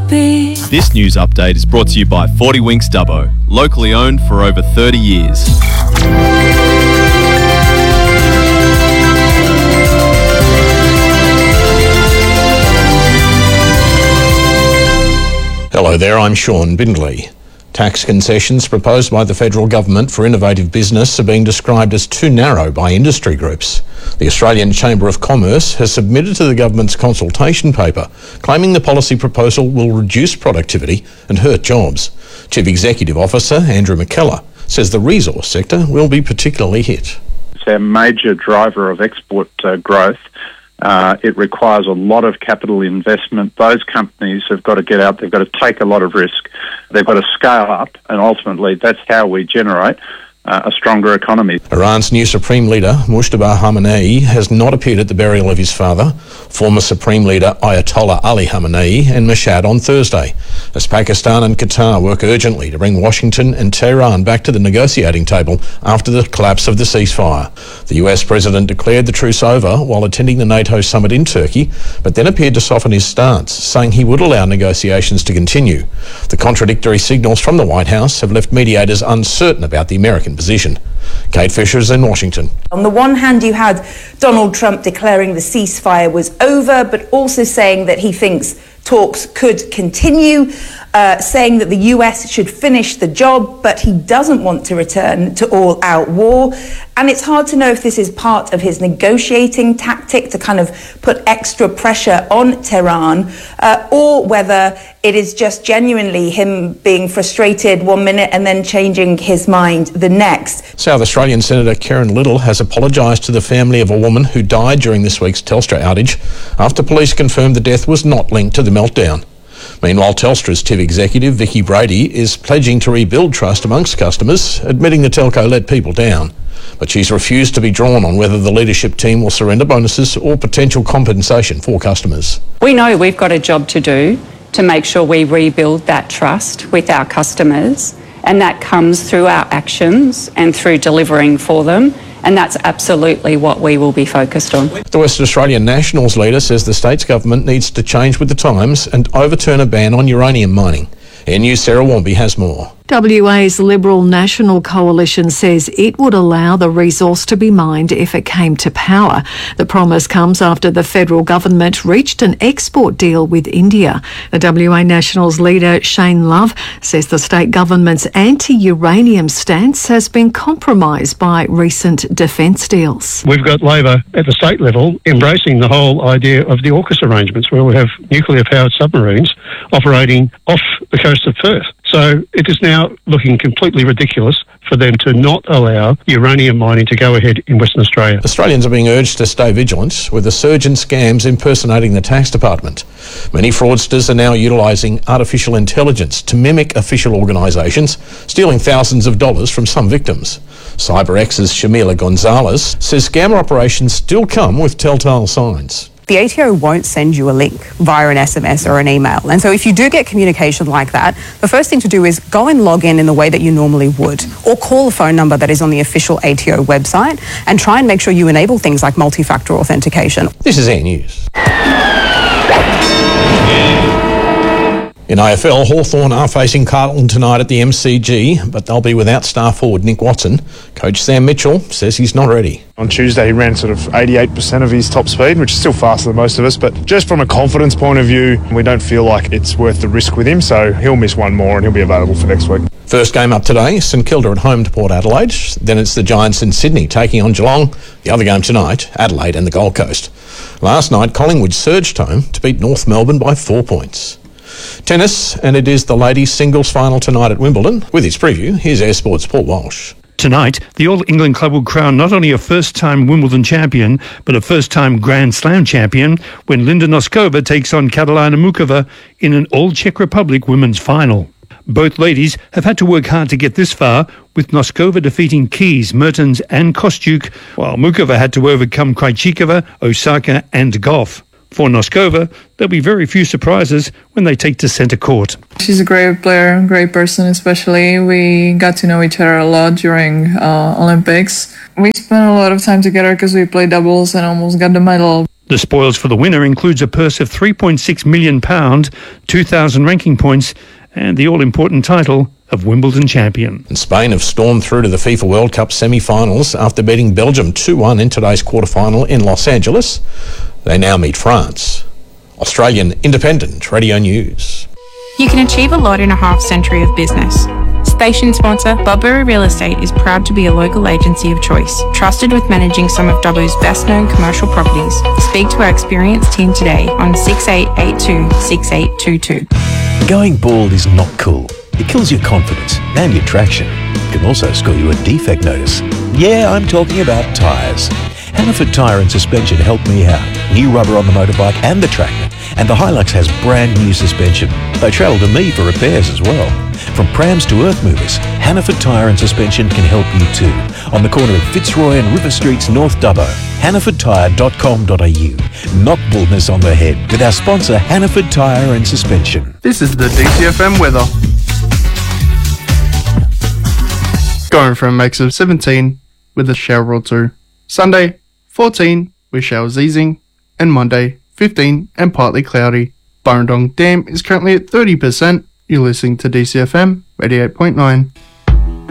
happy. This news update is brought to you by 40 Winks Dubbo, locally owned for over 30 years. Hello there, I'm Sean Bindley. Tax concessions proposed by the federal government for innovative business are being described as too narrow by industry groups. The Australian Chamber of Commerce has submitted to the government's consultation paper, claiming the policy proposal will reduce productivity and hurt jobs. Chief Executive Officer Andrew McKellar says the resource sector will be particularly hit. It's our major driver of export growth. It requires a lot of capital investment. Those companies have got to get out, they've got to take a lot of risk, they've got to scale up, and ultimately that's how we generate a stronger economy. Iran's new Supreme Leader, Mujtaba Khamenei, has not appeared at the burial of his father, former Supreme Leader Ayatollah Ali Khamenei, in Mashhad on Thursday, as Pakistan and Qatar work urgently to bring Washington and Tehran back to the negotiating table after the collapse of the ceasefire. The US President declared the truce over while attending the NATO summit in Turkey, but then appeared to soften his stance, saying he would allow negotiations to continue. The contradictory signals from the White House have left mediators uncertain about the American position. Kate Fisher is in Washington. On the one hand, you had Donald Trump declaring the ceasefire was over, but also saying that he thinks talks could continue, saying that the US should finish the job, but he doesn't want to return to all-out war. And it's hard to know if this is part of his negotiating tactic to kind of put extra pressure on Tehran, or whether it is just genuinely him being frustrated one minute and then changing his mind the next. South Australian Senator Karen Little has apologised to the family of a woman who died during this week's Telstra outage after police confirmed the death was not linked to the meltdown. Meanwhile, Telstra's chief executive, Vicky Brady, is pledging to rebuild trust amongst customers, admitting the telco let people down. But she's refused to be drawn on whether the leadership team will surrender bonuses or potential compensation for customers. We know we've got a job to do to make sure we rebuild that trust with our customers, and that comes through our actions and through delivering for them. And that's absolutely what we will be focused on. The Western Australian Nationals leader says the state's government needs to change with the times and overturn a ban on uranium mining. Air News' Sarah Warmby has more. WA's Liberal National Coalition says it would allow the resource to be mined if it came to power. The promise comes after the federal government reached an export deal with India. The WA Nationals leader, Shane Love, says the state government's anti-uranium stance has been compromised by recent defence deals. We've got Labor at the state level embracing the whole idea of the AUKUS arrangements, where we have nuclear-powered submarines operating off the coast of Perth. So it is now looking completely ridiculous for them to not allow uranium mining to go ahead in Western Australia. Australians are being urged to stay vigilant with a surge in scams impersonating the tax department. Many fraudsters are now utilising artificial intelligence to mimic official organisations, stealing thousands of dollars from some victims. CyberX's Shamila Gonzalez says scammer operations still come with telltale signs. The ATO won't send you a link via an SMS or an email. And so if you do get communication like that, the first thing to do is go and log in the way that you normally would, or call a phone number that is on the official ATO website and try and make sure you enable things like multi-factor authentication. This is Air News. In AFL, Hawthorn are facing Carlton tonight at the MCG, but they'll be without star forward Nick Watson. Coach Sam Mitchell says he's not ready. On Tuesday, he ran sort of 88% of his top speed, which is still faster than most of us. But just from a confidence point of view, we don't feel like it's worth the risk with him. So he'll miss one more and he'll be available for next week. First game up today, St Kilda at home to Port Adelaide. Then it's the Giants in Sydney taking on Geelong. The other game tonight, Adelaide and the Gold Coast. Last night, Collingwood surged home to beat North Melbourne by 4 points. Tennis, and it is the ladies' singles final tonight at Wimbledon. With his preview, here's Air Sports' Paul Walsh. Tonight, the All England club will crown not only a first-time Wimbledon champion, but a first-time Grand Slam champion when Linda Noskova takes on Katalina Mukova in an All-Czech Republic women's final. Both ladies have had to work hard to get this far, with Noskova defeating Keys, Mertens and Kostyuk, while Mukova had to overcome Krejcikova, Osaka and Goff. For Noskova, there'll be very few surprises when they take to centre court. She's a great player, great person especially. We got to know each other a lot during Olympics. We spent a lot of time together because we played doubles and almost got the medal. The spoils for the winner includes a purse of £3.6 million, 2,000 ranking points, and the all-important title of Wimbledon champion. And Spain have stormed through to the FIFA World Cup semi-finals after beating Belgium 2-1 in today's quarter-final in Los Angeles. They now meet France. Australian Independent Radio News. You can achieve a lot in a half-century of business. Station sponsor Budbury Real Estate is proud to be a local agency of choice, trusted with managing some of Dubbo's best-known commercial properties. Speak to our experienced team today on 6882 6822. Going bald is not cool. It kills your confidence and your traction. It can also score you a defect notice. Yeah, I'm talking about tyres. Hannaford Tyre and Suspension helped me out. New rubber on the motorbike and the tractor. And the Hilux has brand new suspension. They travel to me for repairs as well. From prams to earth movers, Hannaford Tyre and Suspension can help you too. On the corner of Fitzroy and River Streets, North Dubbo. HannafordTyre.com.au. Knock baldness on the head with our sponsor Hannaford Tyre and Suspension. This is the DCFM weather. Going from a max of 17 with a shower or two. Sunday, 14 with showers easing. And Monday, 15 and partly cloudy. Burrendong Dam is currently at 30%. You're listening to DCFM 88.9.